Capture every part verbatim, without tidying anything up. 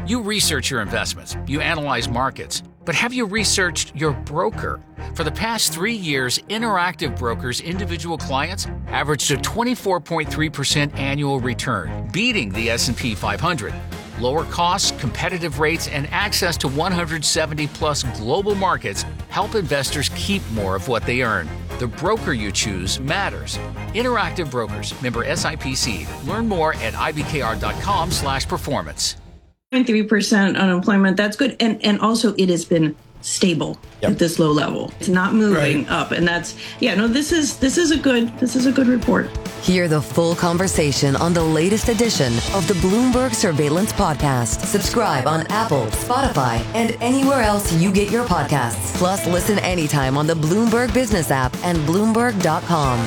You research your investments, you analyze markets, but have you researched your broker? For the past three years, Interactive Brokers' individual clients averaged a twenty-four point three percent annual return, beating the S and P five hundred. Lower costs, competitive rates, and access to one hundred seventy plus global markets help investors keep more of what they earn. The broker you choose matters. Interactive Brokers, member S I P C. Learn more at I B K R dot com slash performance. three percent unemployment, that's good. And and also it has been stable yep. at this low level. It's not moving right. up. And that's, yeah, no, this is this is a good, this is a good report. Hear the full conversation on the latest edition of the Bloomberg Surveillance Podcast. Subscribe on Apple, Spotify, and anywhere else you get your podcasts. Plus, listen anytime on the Bloomberg Business app and Bloomberg dot com.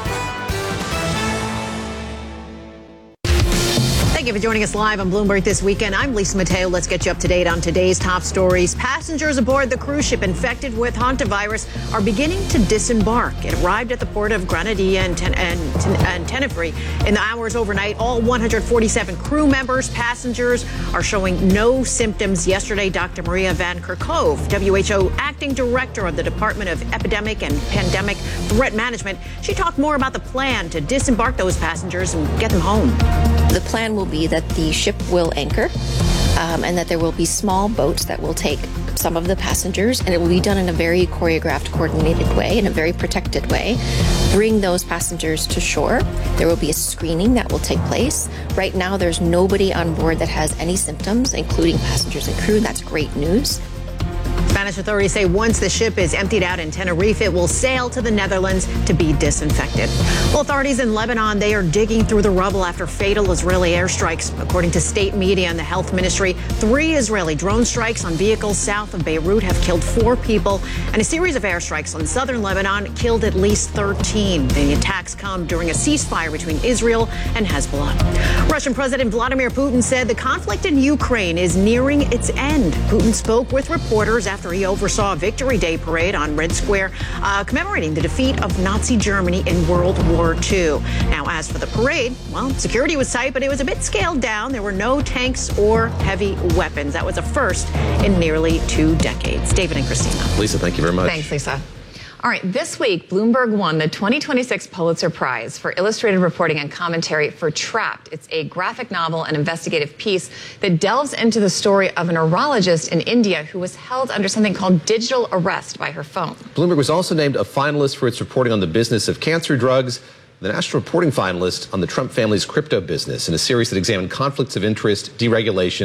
Thank you for joining us live on Bloomberg This Weekend. I'm Lisa Mateo. Let's get you up to date on today's top stories. Passengers aboard the cruise ship infected with hantavirus are beginning to disembark. It arrived at the port of Granadilla and, Ten- and, and Tenerife in the hours overnight. All one hundred forty-seven crew members, passengers are showing no symptoms. Yesterday, Doctor Maria Van Kerkhove, W H O acting director of the Department of Epidemic and Pandemic Threat Management, she talked more about the plan to disembark those passengers and get them home. The plan will be that the ship will anchor um, and that there will be small boats that will take some of the passengers, and it will be done in a very choreographed, coordinated way, in a very protected way. Bring those passengers to shore. There will be a screening that will take place. Right now, there's nobody on board that has any symptoms, including passengers and crew. That's great news. Spanish authorities say once the ship is emptied out in Tenerife, it will sail to the Netherlands to be disinfected. Well, authorities in Lebanon, they are digging through the rubble after fatal Israeli airstrikes. According to state media and the health ministry, three Israeli drone strikes on vehicles south of Beirut have killed four people, and a series of airstrikes on southern Lebanon killed at least thirteen. The attacks come during a ceasefire between Israel and Hezbollah. Russian President Vladimir Putin said the conflict in Ukraine is nearing its end. Putin spoke with reporters after he oversaw a Victory Day parade on Red Square, uh, commemorating the defeat of Nazi Germany in World War Two. Now, as for the parade, well, security was tight, but it was a bit scaled down. There were no tanks or heavy weapons. That was a first in nearly two decades. David and Christina. Lisa, thank you very much. Thanks, Lisa. All right, this week, Bloomberg won the twenty twenty-six Pulitzer Prize for illustrated reporting and commentary for Trapped. It's a graphic novel and investigative piece that delves into the story of a neurologist in India who was held under something called digital arrest by her phone. Bloomberg was also named a finalist for its reporting on the business of cancer drugs, the National Reporting finalist on the Trump family's crypto business, in a series that examined conflicts of interest, deregulation,